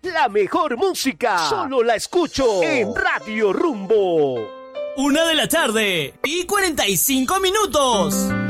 La mejor música solo la escucho en Radio Rumbo. 1:45 PM.